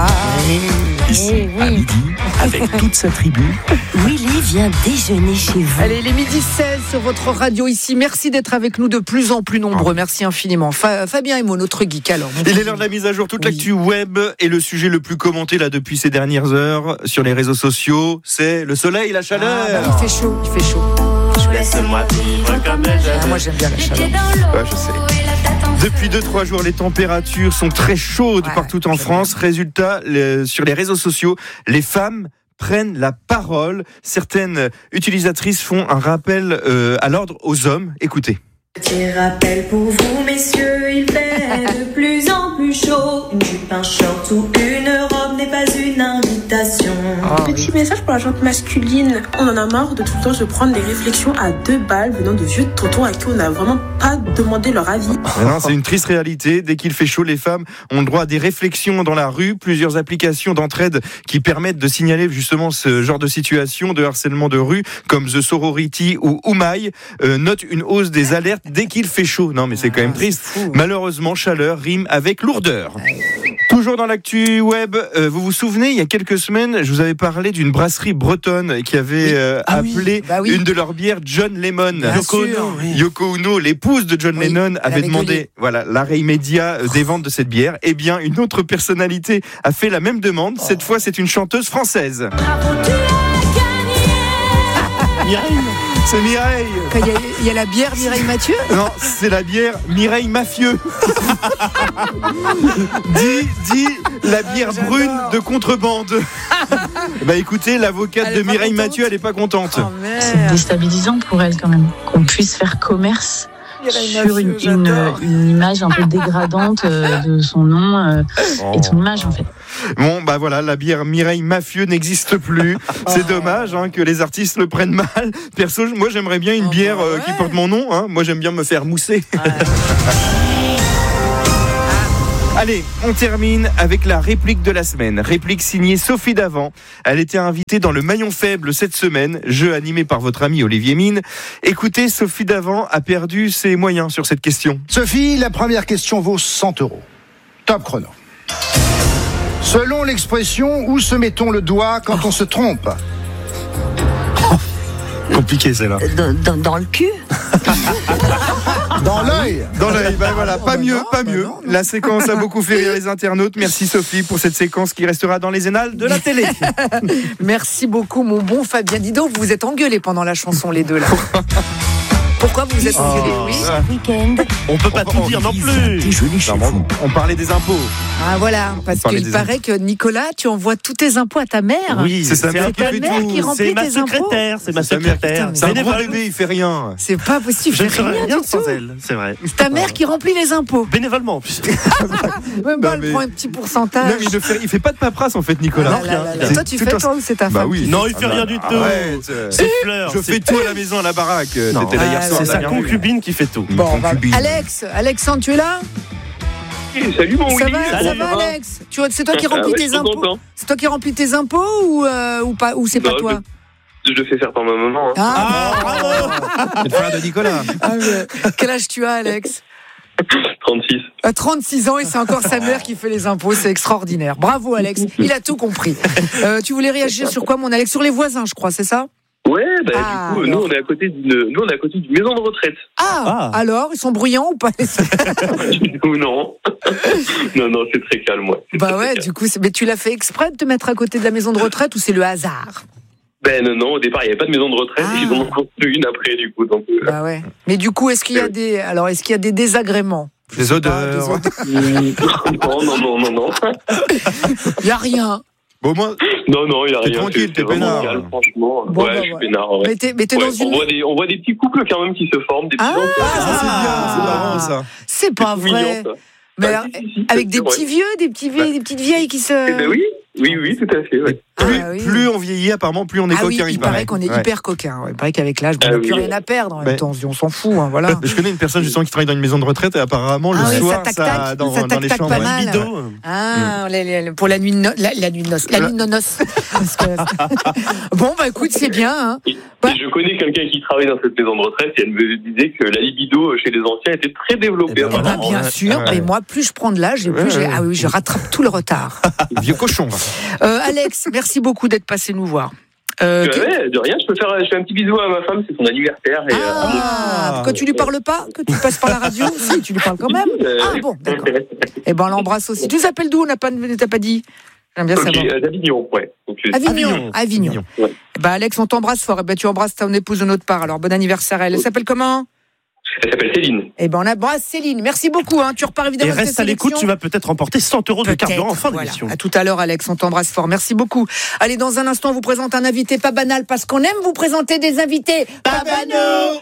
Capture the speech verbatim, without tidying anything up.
Ah, Ici, eh oui. à midi, avec toute sa tribu. Willy vient déjeuner chez vous. Allez, les midi seize sur votre radio ici. Merci d'être avec nous de plus en plus nombreux. Ah. Merci infiniment. Fa- Fabien Emo, notre geek, alors. Il est l'heure de la mise à jour. Toute Oui. l'actu web et le sujet le plus commenté là depuis ces dernières heures sur les réseaux sociaux, c'est le soleil, la chaleur. Ah, bah, il fait chaud, il fait chaud. Laisse-moi vivre comme jamais. Ah, moi, j'aime bien la chaleur. Ouais, je sais. Depuis deux trois jours, les températures sont très chaudes Ouais, partout en j'aime France. Résultat, les- sur les réseaux sociaux, les femmes prennent la parole. Certaines utilisatrices font un rappel euh, à l'ordre aux hommes. Écoutez. Petit rappel pour vous, messieurs, il fait de plus en plus chaud. Une jupe, un short ou une robe n'est pas une invitation. Ah, Petit message pour la gente masculine. On en a marre de tout le temps se prendre des réflexions à deux balles venant de vieux tontons à qui on n'a vraiment pas demandé leur avis. Mais non, c'est une triste réalité. Dès qu'il fait chaud, les femmes ont le droit à des réflexions dans la rue. Plusieurs applications d'entraide qui permettent de signaler justement ce genre de situation de harcèlement de rue, comme The Sorority ou Oumai, euh, notent une hausse des alertes dès qu'il fait chaud. Non, mais c'est quand même triste. Malheureusement, chaleur rime avec lourdeur. Toujours dans l'actu web, euh, vous vous souvenez, il y a quelques semaines, je vous avais parlé d'une brasserie bretonne qui avait euh, Ah oui, appelé bah oui. une de leurs bières John Lemon. Bien Yoko sûr. Ono, Yoko Ono, l'épouse de John Oui, Lennon, elle avait avait demandé gueulé. voilà, l'arrêt immédiat euh, des ventes de cette bière. Eh bien, une autre personnalité a fait la même demande. Cette fois, c'est une chanteuse française. C'est Mireille. Il y, a, il y a la bière Mireille Mathieu. Non, c'est la bière Mireille Mafieux. dit, dit la bière j'adore. brune de contrebande. Bah écoutez, l'avocate Elle de est pas Mireille contente Mathieu, elle est pas contente. Oh C'est merde. déstabilisant pour elle quand même, qu'on puisse faire commerce Mireille sur une, Mathieu, une, j'adore. une image un peu dégradante euh, de son nom euh, et de son image en fait. Bon, bah voilà, la bière Mireille Mafieux n'existe plus. C'est dommage hein, que les artistes le prennent mal. Perso, moi j'aimerais bien une Oh, bière bah euh, ouais. qui porte mon nom. Hein. Moi j'aime bien me faire mousser. Allez, on termine avec la réplique de la semaine. Réplique signée Sophie Davant. Elle était invitée dans le Maillon Faible cette semaine, jeu animé par votre ami Olivier Mine. Écoutez, Sophie Davant a perdu ses moyens sur cette question. Sophie, la première question vaut cent euros. Top chrono. Selon l'expression, où se mettons le doigt quand on se trompe ? Compliqué celle-là. Dans, dans, dans le cul. Dans l'œil. Dans l'œil, ben voilà, pas bah mieux, non, pas bah mieux. non, non. La séquence a beaucoup fait rire les internautes. Merci Sophie pour cette séquence qui restera dans les annales de la télé. Merci beaucoup, mon bon Fabien. Dis donc, vous vous êtes engueulés pendant la chanson, les deux là. Pourquoi vous vous êtes engueulés? Oui. Week-end. On peut pas tout dire non plus. Déjeuner chez Non, vous. on parlait des impôts. Ah voilà, parce parlait qu'il des paraît que Nicolas, tu envoies tous tes impôts à ta mère. Oui, C'est sa mère un qui peu- fait mère tout. qui remplit C'est ma tes impôts. secrétaire, c'est ma C'est sa mère qui- secrétaire. Putain, C'est un gros Bénévole. bébé, il fait rien. C'est pas possible, Je ne fais ferais rien rien du sans tout. elle, c'est vrai. C'est ta mère qui remplit les impôts. Bénévolement en plus. Même Non, pas, elle mais- prend un petit Non, pourcentage. mais il, ne fait, il fait pas de paperasse en fait, Nicolas. Ah là là là. C'est Toi, tu tout fais un- toi ou c'est ta Bah femme? oui. Non, il fait rien du tout. Arrête. C'est fleurs. Je c'est- fais tout à la maison, à la baraque. Non. T'étais là hier Ah, soir. C'est t'as sa bien vu. concubine qui fait tout. Bon, bah, Concubine. Alex, Alexandre, tu es là? Salut mon Ça Willy. va, ça Salut. va, Alex? Tu vois, c'est toi qui Ah remplis ouais, tes je suis impôts? content. C'est toi qui remplis tes impôts ou, euh, ou pas, ou c'est pas Non, toi? Je le fais faire par ma maman. hein. Ah, C'est le frère de Nicolas. ah, mais quel âge tu as, Alex? trente-six. À trente-six ans et c'est encore sa mère qui fait les impôts, c'est extraordinaire. Bravo Alex, il a tout compris. Euh, tu voulais réagir sur quoi mon Alex? Sur les voisins, je crois, c'est ça? Ouais, bah Ah, du coup, alors. nous on est à côté d'une, nous on est à côté d'une maison de retraite. Ah, Ah. alors, ils sont bruyants ou pas? Ou non. non, non, c'est très calme, ouais. C'est Bah très, ouais, très calme. du coup, c'est- mais tu l'as fait exprès de te mettre à côté de la maison de retraite ou c'est le hasard? Ben non, non, au départ il n'y avait pas de maison de retraite, Ah. ils en ont construit une après du coup. Donc, euh, Bah ouais. Mais du coup, est-ce qu'il y a des, alors est-ce qu'il y a des désagréments? Des Ah, odeurs. des odeurs. non, non, non, non, non. Il y a rien. Bon, moi, Non, non, il n'y a T'es rien. tranquille, c'est- t'es c'est vraiment peinard. calme, franchement. Bon, ouais, bah, je suis ouais. peinard, ouais. Mais t'es, mais t'es Ouais, dans on, une. voit des, on voit des petits couples quand même qui se forment, des petits Ah, enfants. ça c'est bien, c'est marrant ça. C'est pas C'est mignon, vrai. ça. Mais Ah, alors, si, si, si, avec c'est des vrai. petits vieux, des petits vieux, des petites vieilles qui se. Eh ben oui, oui, oui, tout à fait. Ouais. Plus, Ah oui. plus on vieillit, apparemment, plus on est Ah oui, coquin. il paraît qu'on est Ouais. hyper coquin. Ouais, il paraît qu'avec l'âge, on Ah n'a oui. plus rien à perdre. En même Ben- temps, on s'en fout. Hein, voilà. Je connais une personne justement qui travaille dans une maison de retraite et apparemment le Ah oui, ça soir, tac-tac, dans, ça dans les tac-tac chambres. pas ouais. mal. Libido. Ah, les- les- pour la nuit de no- la, la nuit de noces. La La- nuit de noces. Parce que- Bon, bah écoute, c'est bien. Hein. Et Ouais. je connais quelqu'un qui travaille dans cette maison de retraite et elle me disait que la libido chez les anciens était très développée. Eh ben Eh ben, voilà. bien ouais. sûr, Ouais. mais moi, plus je prends de l'âge, et plus Ouais, j'ai- ouais. ah oui, je rattrape tout le retard. Vieux cochon. Euh, Alex, merci beaucoup d'être passé nous voir. Euh, que- Ouais, de rien, je peux faire je fais un petit bisou à ma femme, c'est son anniversaire. Et, euh, à mon- Ah, pourquoi tu lui parles pas? Que tu passes par la radio? Si, tu lui parles quand même. Euh, Ah bon, d'accord. Eh ben, on l'embrasse aussi. Tu t'appelles d'où? On n'a pas, t'as pas dit. J'aime bien Ok, savoir. euh, d'Avignon, ouais. Donc, euh, Avignon. Avignon. Avignon. Ouais. Eh ben, Alex, on t'embrasse fort. Eh ben, tu embrasses ton épouse de notre part. Alors, bon anniversaire à elle. Elle s'appelle comment? Elle s'appelle Céline. Eh ben, on embrasse Céline. Merci beaucoup. Hein. Tu repars Et évidemment. avec reste tes à l'écoute, tu sélections. vas peut-être remporter cent euros de Peut-être, carburant en fin voilà. d'émission. À tout à l'heure, Alex. On t'embrasse fort. Merci beaucoup. Allez, dans un instant, on vous présente un invité pas banal parce qu'on aime vous présenter des invités pas banaux.